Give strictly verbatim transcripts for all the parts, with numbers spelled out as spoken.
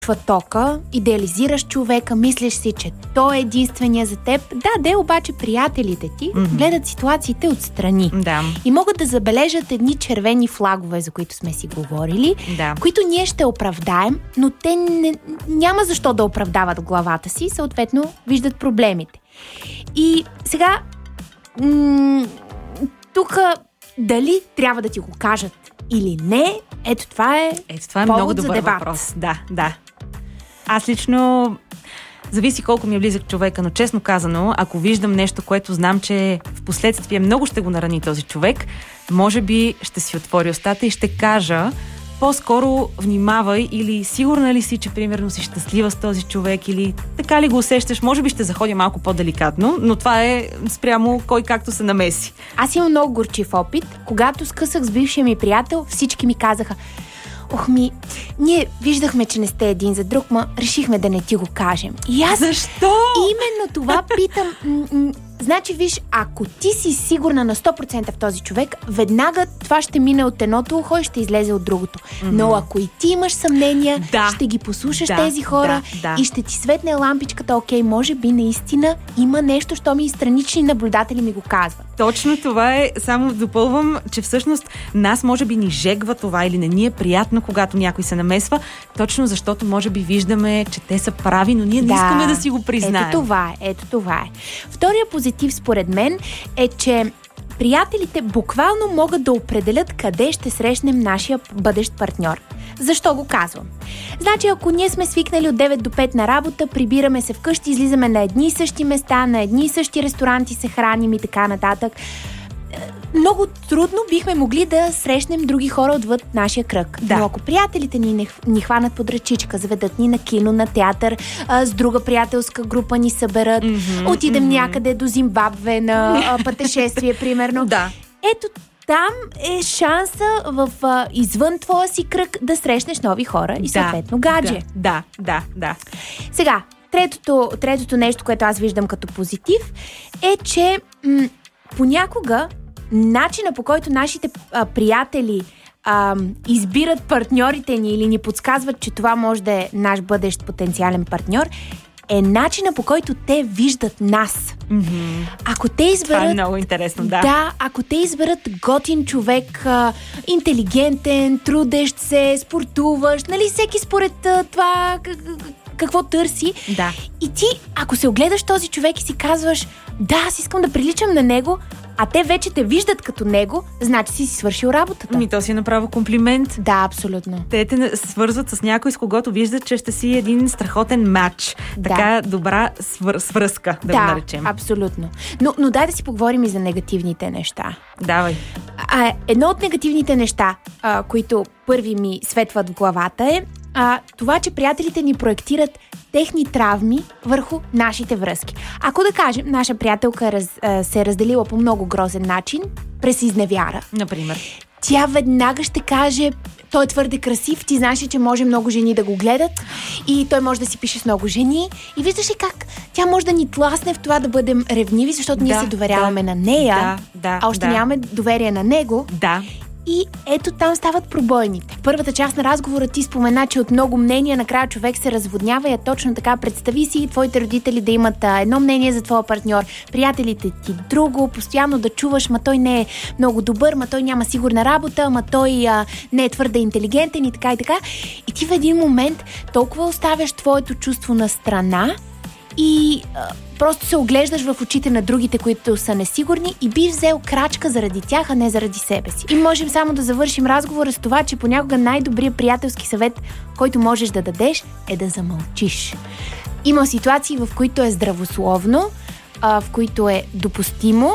тока, идеализираш човека, мислиш си, че той е единствения за теб. Да, де, обаче приятелите ти mm-hmm. гледат ситуациите отстрани. Да. И могат да забележат едни червени флагове, за които сме си говорили, да. които ние ще оправдаем, но те не, няма защо да оправдават главата си, съответно виждат проблемите. И сега м- тук дали трябва да ти го кажат или не, ето това е Ето това е много добър въпрос. Да, да. Аз лично зависи колко ми е близък човека, но честно казано, ако виждам нещо, което знам, че в последствие много ще го нарани този човек, може би ще си отвори устата и ще кажа по-скоро внимавай или сигурна ли си, че примерно си щастлива с този човек или така ли го усещаш, може би ще заходя малко по-деликатно, но това е спрямо кой както се намеси. Аз имам много горчив опит. Когато скъсах с бившия ми приятел, всички ми казаха: ох ми, ние виждахме, че не сте един за друг, ма решихме да не ти го кажем. И аз Защо? Именно това питам. М- м- значи, виж, ако ти си сигурна на сто процента в този човек, веднага това ще мине от едното ухо и ще излезе от другото. Mm-hmm. Но ако и ти имаш съмнения, да. ще ги послушаш да, тези хора да, да. и ще ти светне лампичката, окей, може би наистина има нещо, що ми и странични наблюдатели ми го казват. Точно това е, само допълвам, че всъщност нас може би ни жегва това или не ни е приятно, когато някой се намесва, точно защото може би виждаме, че те са прави, но ние не да, искаме да си го признаем. Ето това е, ето това е. Втория позитив според мен е, че приятелите буквално могат да определят къде ще срещнем нашия бъдещ партньор. Защо го казвам? Значи, ако ние сме свикнали от девет до пет на работа, прибираме се вкъщи, излизаме на едни и същи места, на едни и същи ресторанти се храним и така нататък, много трудно бихме могли да срещнем други хора отвъд нашия кръг. Да. Но ако приятелите ни не, ни хванат под ръчичка, заведат ни на кино, на театър, а, с друга приятелска група ни съберат, mm-hmm, отидем mm-hmm. някъде до Зимбабве на а, пътешествие, примерно. Да. Ето там е шанса в а, извън твоя си кръг да срещнеш нови хора и съответно да, гадже. Да, да, да. Сега, третото, третото нещо, което аз виждам като позитив, е, че м- понякога начина, по който нашите а, приятели а, избират партньорите ни или ни подсказват, че това може да е наш бъдещ потенциален партньор, е начина, по който те виждат нас. Mm-hmm. Ако те изберат... Това е много интересно, да. Да, ако те изберат готин човек, а, интелигентен, трудещ се, спортуващ, нали, всеки според а, това какво търси. Да. И ти, ако се огледаш този човек и си казваш: да, аз искам да приличам на него, а те вече те виждат като него, значи си си свършил работата. Ми то си е направо комплимент. Да, абсолютно. Те те свързват с някой, с когото виждат, че ще си един страхотен матч. Да. Така добра свър... свръзка, да, да го наречем. Да, абсолютно. Но, но дай да си поговорим и за негативните неща. Давай. А, едно от негативните неща, а, които първи ми светват в главата е а, това, че приятелите ни проектират техни травми върху нашите връзки. Ако да кажем, наша приятелка раз, а, се е разделила по много грозен начин, през изневяра. Например. Тя веднага ще каже: той е твърде красив, ти знаеш ли, че може много жени да го гледат и той може да си пише с много жени. И виждаш ли как тя може да ни тласне в това да бъдем ревниви, защото да, ние се доверяваме да, на нея, да, да, а още да. нямаме доверие на него. Да. И ето там стават пробойните. Първата част на разговора ти спомена, че от много мнения накрая човек се разводнява и е точно така. Представи си твоите родители да имат а, едно мнение за твоя партньор, приятелите ти друго, постоянно да чуваш: ма той не е много добър, ма той няма сигурна работа, ма той а, не е твърде интелигентен и така и така. И ти в един момент толкова оставяш твоето чувство на страна и а, просто се оглеждаш в очите на другите, които са несигурни, и би взел крачка заради тях, а не заради себе си. И можем само да завършим разговора с това, че понякога най-добрият приятелски съвет, който можеш да дадеш, е да замълчиш. Има ситуации, в които е здравословно, а, в които е допустимо.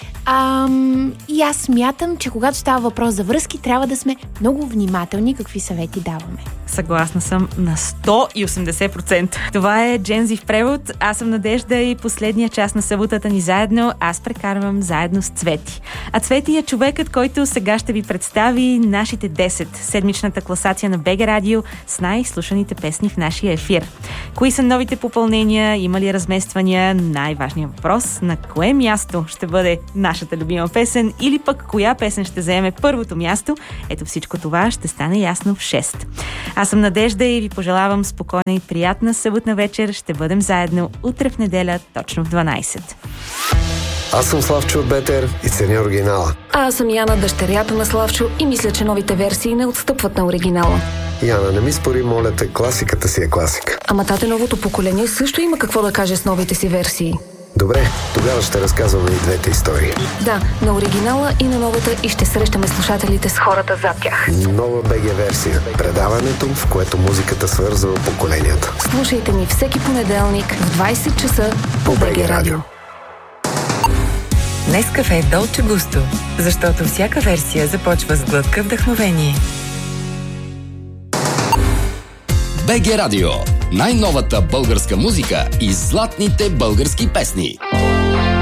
Ам, и аз смятам, че когато става въпрос за връзки, трябва да сме много внимателни какви съвети даваме. Съгласна съм на сто и осемдесет процента. Това е Джензи в превод. Аз съм Надежда и последния част на съботата ни заедно аз прекарвам заедно с Цвети. А Цвети е човекът, който сега ще ви представи нашите десет, седмичната класация на БГ Радио с най-слушаните песни в нашия ефир. Кои са новите попълнения? Има ли размествания? Най-важният въпрос: на кое място ще бъде нашата любима песен или пък коя песен ще заеме първото място? Ето всичко това ще стане ясно в шест. А Аз съм Надежда и ви пожелавам спокойна и приятна съботна вечер. Ще бъдем заедно утре в неделя, точно в дванайсет. Аз съм Славчо от Бетер и ценя оригинала. А аз съм Яна, дъщерята на Славчо, и мисля, че новите версии не отстъпват на оригинала. Яна, не ми спори, моля те, класиката си е класика. Ама тате, новото поколение също има какво да каже с новите си версии. Добре, тогава ще разказваме и двете истории. Да, на оригинала и на новата, и ще срещаме слушателите с хората зад тях. Нова БГ версия. Предаването, в което музиката свързва поколенията. Слушайте ни всеки понеделник в двайсет часа по БГ Радио. Нескафе Долче Густо, защото всяка версия започва с глътка вдъхновение. БГ Радио. Най-новата българска музика и златните български песни.